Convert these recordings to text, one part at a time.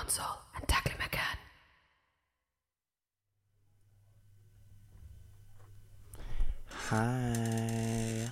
Console and Tackle McCann. Hi.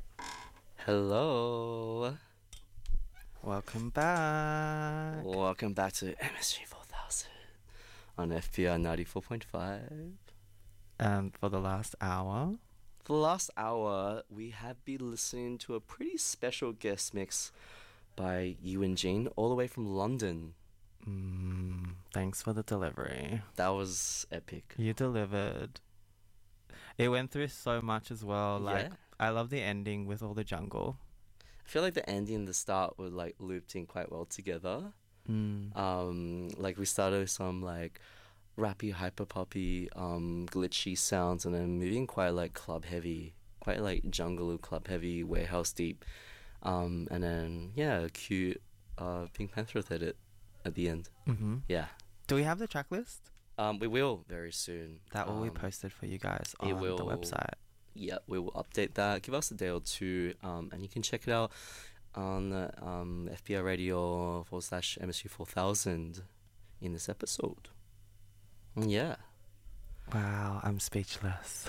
Hello. Welcome back. Welcome back to MSG 4000 on FPR 94.5. And for the last hour, For the last hour, we have been listening to a pretty special guest mix by you and Jean, all the way from London. thanks for the delivery. That was epic. You delivered. It went through so much as well. Like, Yeah. I love the ending with all the jungle. I feel like the ending and the start were like looped in quite well together. Like we started with some like rappy, hyper poppy, glitchy sounds, and then moving quite like club heavy, quite like jungle club heavy, warehouse deep, and then yeah, cute Pink Panther edit at the end. Yeah, Do we have the track list? we will very soon. That will be posted for you guys on it the will- website. Yeah, we will update that. Give us a day or two, and you can check it out on FPR Radio /MSU 4000 in this episode. Yeah. Wow, I'm speechless.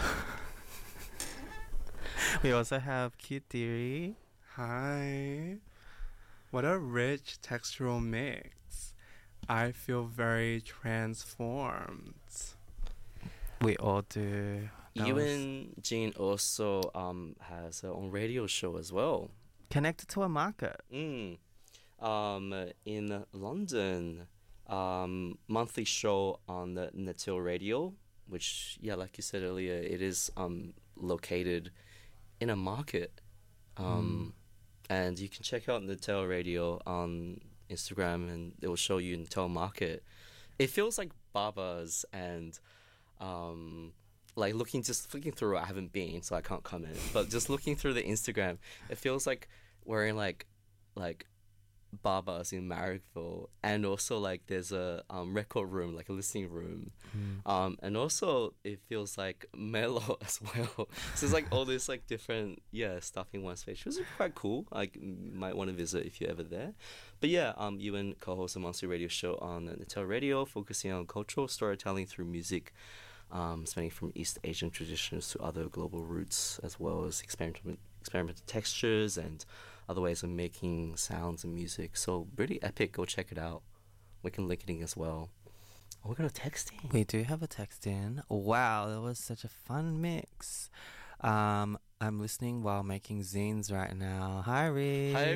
We also have Cute Theory. Hi. What a rich textural mix. I feel very transformed. We all do. That You was and Jean also has her own radio show as well. connected to a market. In London, monthly show on the Netil Radio, which yeah, like you said earlier, it is located in a market. And you can check out Netil Radio on Instagram, and it will show you Netil Market. It feels like Baba's and like just flicking through. I haven't been, so I can't comment. But just looking through the Instagram, it feels like we're in like Baba's in Marrickville, and also like there's a record room, like a listening room, and also it feels like Mellow as well. So it's like all this like different stuff in one space, which is quite cool. Like you might want to visit if you're ever there. But yeah, you and co-host a monthly radio show on Netel Radio, focusing on cultural storytelling through music. Spanning from East Asian traditions to other global roots, as well as experimental textures and other ways of making sounds and music. So really epic. Go check it out. We can link it in as well. Oh, we got a text in. We do have a text in. Wow, that was such a fun mix. I'm listening while making zines right now. Hi, Reese. Hi,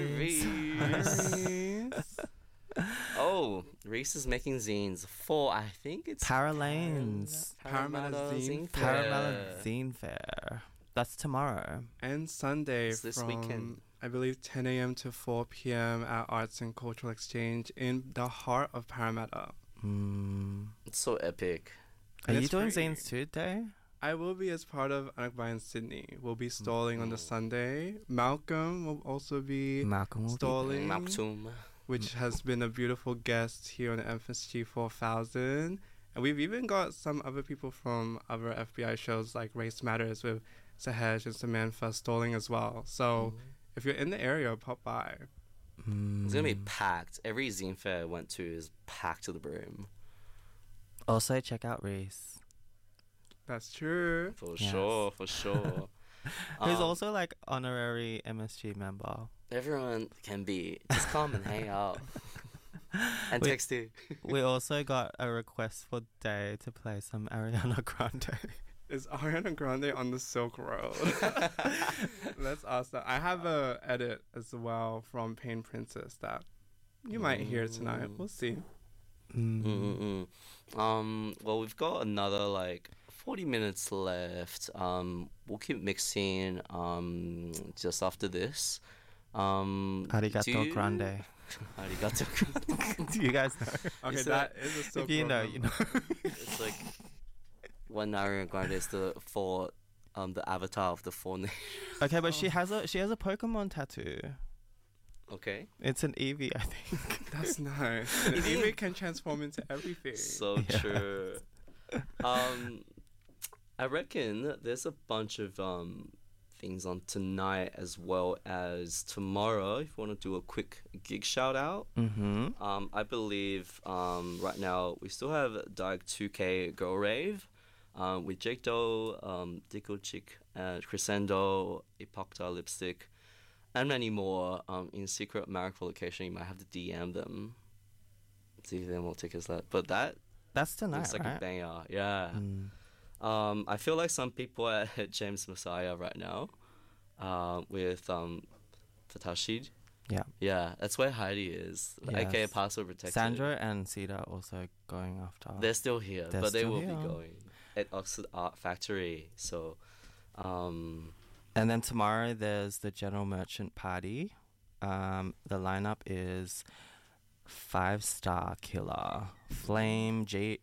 Reese. Oh, Reese is making zines for, I think it's Paralanes. Parramatta Zine Fair. Parramatta Zine Fair. That's tomorrow. And Sunday It's this from, weekend. I believe, 10 a.m. to 4 p.m. at Arts and Cultural Exchange in the heart of Parramatta. It's so epic. Are And you it's doing free. zines too, Day? I will be as part of Anakbai in Sydney. We'll be stalling on the Sunday. Malcolm will also be Malcolm will be stalling, Maktoum. which has been a beautiful guest here on the FSG 4000. And we've even got some other people from other FBI shows like Race Matters with Sahej and Samantha stalling as well. So if you're in the area, pop by. It's gonna be packed. Every zine fair I went to is packed to the brim. Also, check out Reese, That's true. For Yes. sure, for sure. who's also like honorary MSG member. Everyone can be. Just come and hang out. And Wait. text you. We also got a request for Day to play some Ariana Grande. Is Ariana Grande on the Silk Road? Let's ask that. I have a edit as well from Pain Princess that you might hear tonight. We'll see. Well, we've got another like 40 minutes left. We'll keep mixing just after this. Arigato Grande. Arigato Grande. Do you guys know? Okay, Is that is a Silk If you Road know, number. you know. It's like when Ariana Grande is the avatar of the four nations. Okay, but she has a Pokemon tattoo. Okay. It's an Eevee, I think. That's nice. And Eevee can transform into everything. So Yeah. true. I reckon there's a bunch of things on tonight as well as tomorrow. If you want to do a quick gig shout out, I believe right now we still have Dark 2K Girl Rave with Jake Doe, Dickle Chick, Crescendo, Epocta Lipstick, and many more in secret America location. You might have to DM them, see if they will tickets left. But That's tonight, looks like right? a banger, yeah. I feel like some people at James Messiah right now, with Tatashid. Yeah, that's where Heidi is. Yes. AKA Password Protected. Sandra and Cedar also going after. They're still here, They're but they still will here. be going at Oxford Art Factory. So, And then tomorrow there's the General Merchant Party. The lineup is 5-Star Killer, Flame J,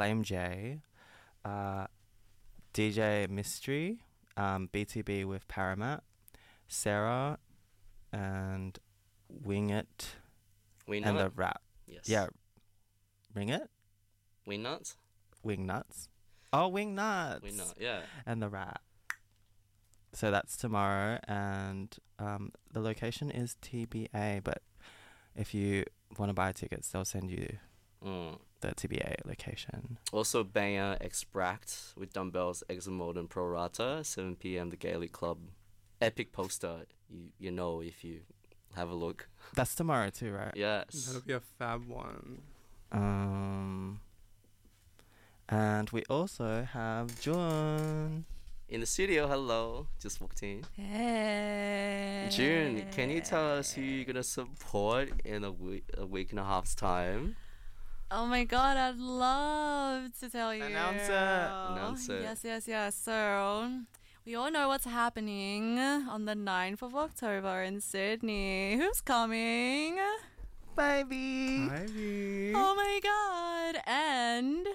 DJ Mystery, BTB with Paramat, Sarah, and Wing It, we and the not. Rap. Yes. Yeah, Ring It, We not. Wing Nuts. Oh, Wing Nuts. We not. Yeah. And the Rat. So that's tomorrow, and the location is TBA. But if you want to buy tickets, they'll send you the TBA location. Also, banger Extract with Dumbbells, Examode, and Pro Rata, 7 p.m. The Gaelic Club. Epic poster. You know if you have a look. That's tomorrow too, right? Yes. That'll be a fab one. And we also have June. In the studio, hello. Just walked in. Hey. June, can you tell us who you're gonna support in a week and a half's time? Oh my god, I'd love to tell you. Announce it. Yes. So, we all know what's happening on the 9th of October in Sydney. Who's coming? Baby. Ivy. Oh my god. And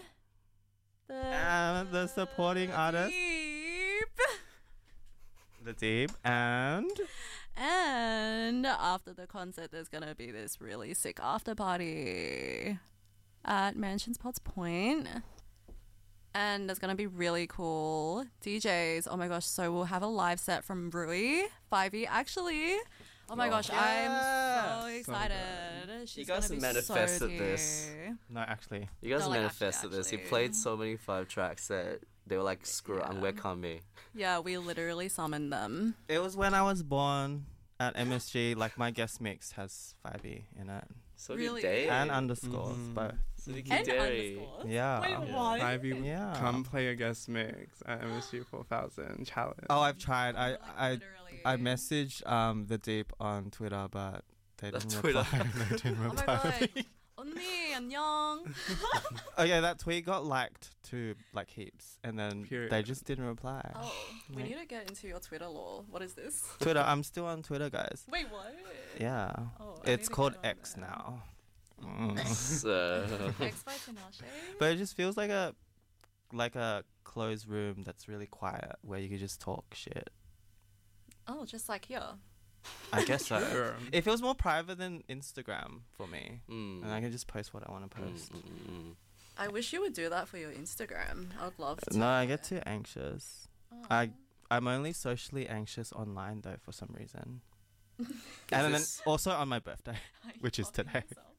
The supporting artist. Deep. The Deep. And After the concert, there's gonna be this really sick after party at Mansion Spots Point. And there's gonna be really cool DJs. Oh my gosh, so we'll have a live set from Rui, 5e actually. Oh my gosh, I'm so excited. She's guys gonna be manifested so this. dear. no, actually. You guys No, like, manifested this. You actually. played so many 5 tracks that they were like, screw it, I'm welcome me. Yeah, we literally summoned them. It was when I was born at MSG. Like my guest mix has 5e in it. So Really? did they. And underscores, both. So did And Kideri. underscores. Yeah. Wait, what? Ivy, Yeah. come play a guest mix at MSG 4000 challenge. Oh, I've tried. I Literally. messaged the Deep on Twitter, but they didn't Twitter. reply. They didn't Oh my reply. god. 언니 안녕. Okay, that tweet got liked to like heaps, and then Period. they just didn't reply. Oh, we need to get into your Twitter lore. What is this? Twitter, I'm still on Twitter, guys. Wait, what? Yeah, Oh, I it's need to called get on X there. now. So, X by Tinashe? But it just feels like a closed room that's really quiet where you could just talk shit. Oh, just like here. I guess so. Sure. It feels more private than Instagram for me, mm, and I can just post what I want to post. I wish you would do that for your Instagram. I would love to. No, I get too anxious. Aw. I'm only socially anxious online though for some reason. And then this- also on my birthday, Are you which is fucking today. yourself?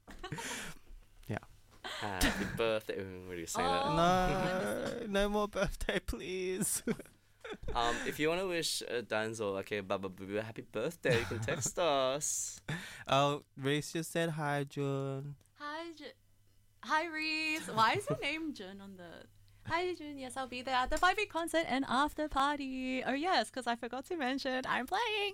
Happy birthday. What do you say Oh. that? No, no more birthday, please. If you want to wish Danzo, okay, Baba Boo, happy birthday, you can text us. Oh, Reese just said hi, June. Hi, Reese. Why is your name Jun on the... Hi, Jun. Yes, I'll be there at the 5e concert and after party. Oh, yes, because I forgot to mention I'm playing.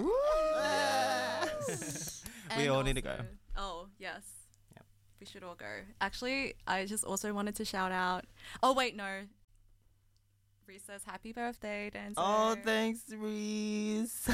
We And all need to go. Oh, yes. Yep. We should all go. Actually, I just also wanted to shout out... Oh, wait, no. Reese says happy birthday, Dancer. Oh, thanks, Reese.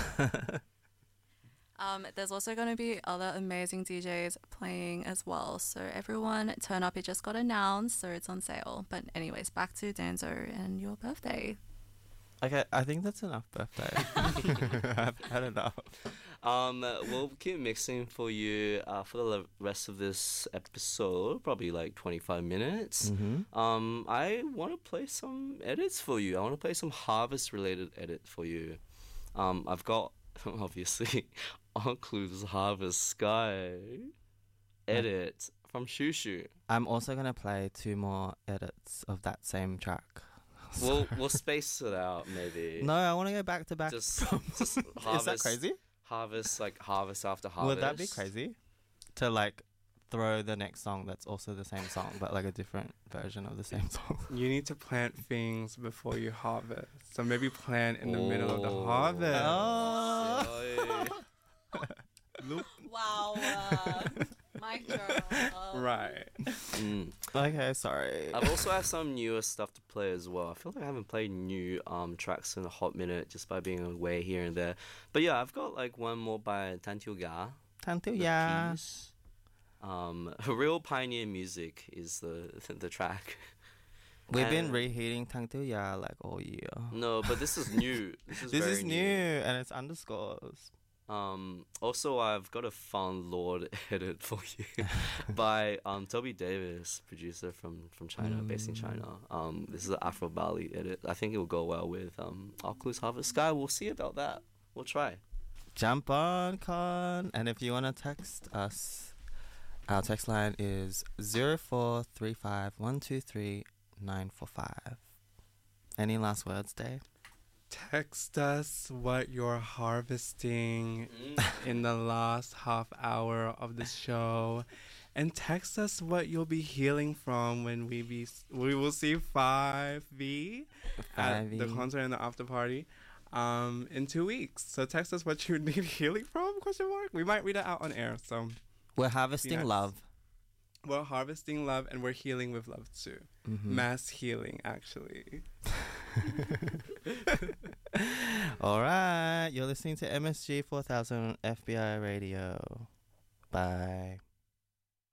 There's also going to be other amazing DJs playing as well. So everyone turn up. It just got announced, so it's on sale. But anyways, back to Danzo and your birthday. Okay, I think that's enough birthday. I've had enough. We'll keep mixing for you for the rest of this episode, probably like 25 minutes. I want to play some edits for you. I want to play some harvest related edit for you. I've got obviously Enclave's Harvest Sky edit from Shushu. I'm also gonna play 2 more edits of that same track. We'll space it out maybe. No, I want to go back to back. Just harvest. Is that crazy? Harvest after harvest. Would that be crazy? To like throw the next song that's also the same song, but like a different version of the same song. You need to plant things before you harvest. So maybe plant in the middle of the harvest. Wow. Mic drop. Right. Okay, sorry. I've also have some newer stuff to play as well. I feel like I haven't played new tracks in a hot minute just by being away here and there. But yeah, I've got like one more by Tantuga. Tantuya. Real Pioneer Music is the track. We've been reheating Tantuya like all year. No, but this is new. This is new and it's underscores. Also, I've got a Fun Lord edit for you by Toby Davis, producer from China, based in China. This is an Afro Bali edit. I think it will go well with Oculus Harvest Sky. We'll see about that. We'll try. Jump on, Con. And if you want to text us, our text line is 0435123945. Any last words, Dave? Text us what you're harvesting in the last half hour of the show, and text us what you'll be healing from when we will see 5V at the concert and the after party in 2 weeks. So text us what you need healing from? ? We might read it out on air. So we're harvesting love. We're harvesting love, and we're healing with love too. Mass healing, actually. All right, you're listening to MSG 4000 FBI Radio. Bye.